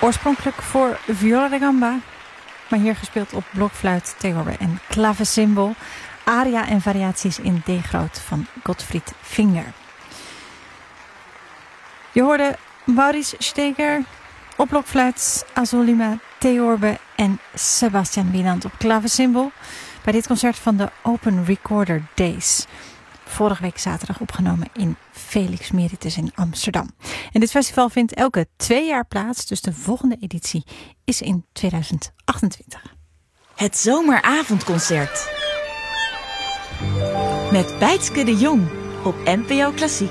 Oorspronkelijk voor viola da gamba, maar hier gespeeld op blokfluit, theorbe en klavecimbal. Aria en variaties in D-groot van Gottfried Finger. Je hoorde Maurice Steger op blokfluit, Azolima, theorbe en Sebastian Wieland op klavecimbal bij dit concert van de Open Recorder Days. Vorige week zaterdag opgenomen in Felix Meritus in Amsterdam. En dit festival vindt elke 2 jaar plaats, dus de volgende editie is in 2028. Het zomeravondconcert met Bijtske de Jong op NPO Klassiek.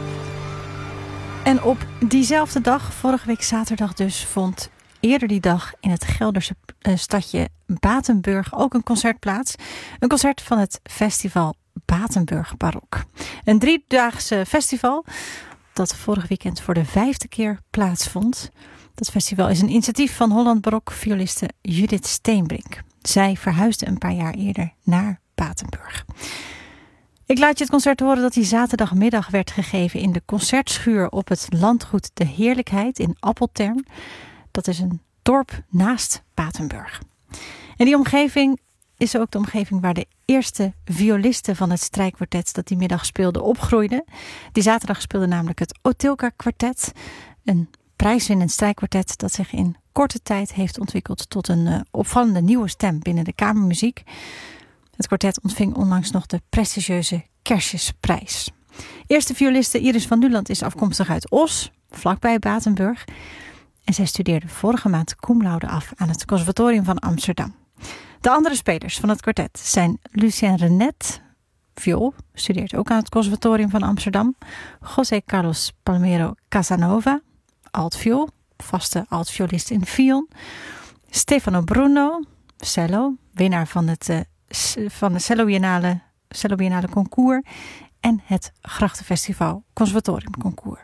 En op diezelfde dag, vorige week zaterdag dus, vond eerder die dag in het Gelderse stadje Batenburg ook een concert plaats. Een concert van het festival Batenburg Barok. Een 3-daagse festival dat vorig weekend voor de 5e keer plaatsvond. Dat festival is een initiatief van Holland Barok violiste Judith Steenbrink. Zij verhuisde een paar jaar eerder naar Batenburg. Ik laat je het concert horen dat die zaterdagmiddag werd gegeven in de concertschuur op het landgoed De Heerlijkheid in Appeltern. Dat is een dorp naast Batenburg. En die omgeving is ook de omgeving waar de eerste violisten van het strijkkwartet dat die middag speelde opgroeiden. Die zaterdag speelde namelijk het Otilka Kwartet, een prijswinnend strijkkwartet dat zich in korte tijd heeft ontwikkeld tot een opvallende nieuwe stem binnen de kamermuziek. Het kwartet ontving onlangs nog de prestigieuze Kersjesprijs. Eerste violiste Iris van Nuland is afkomstig uit Os, vlakbij Batenburg. En zij studeerde vorige maand cum laude af aan het Conservatorium van Amsterdam. De andere spelers van het kwartet zijn Lucien Renet, viool, studeert ook aan het Conservatorium van Amsterdam. José Carlos Palmero Casanova, altviool, vaste altviolist in Vion. Stefano Bruno, cello, winnaar van de Cello Biennale Concours en het Grachtenfestival Conservatorium Concours.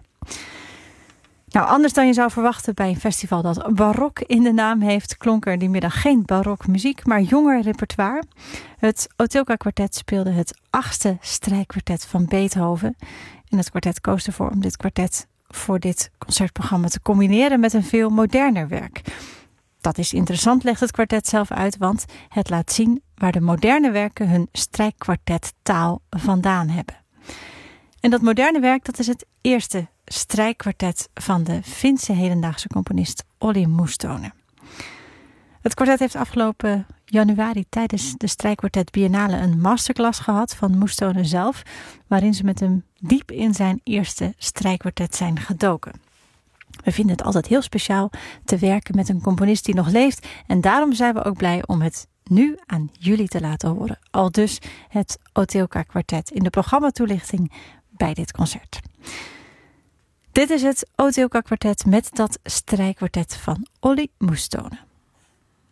Nou, anders dan je zou verwachten bij een festival dat barok in de naam heeft, klonk er die middag geen barok muziek, maar jonger repertoire. Het Otilka Kwartet speelde het 8e strijkkwartet van Beethoven. En het kwartet koos ervoor om dit kwartet voor dit concertprogramma te combineren met een veel moderner werk. Dat is interessant, legt het kwartet zelf uit, want het laat zien waar de moderne werken hun strijkkwartettaal vandaan hebben. En dat moderne werk, dat is het eerste strijkkwartet van de Finse hedendaagse componist Olli Mustonen. Het kwartet heeft afgelopen januari tijdens de strijkkwartet Biennale een masterclass gehad van Mustonen zelf, waarin ze met hem diep in zijn eerste strijkkwartet zijn gedoken. We vinden het altijd heel speciaal te werken met een componist die nog leeft en daarom zijn we ook blij om het nu aan jullie te laten horen. Aldus het Otilka Kwartet in de programmatoelichting bij dit concert. Dit is het Otilka Kwartet met dat strijkkwartet van Olli Mustonen.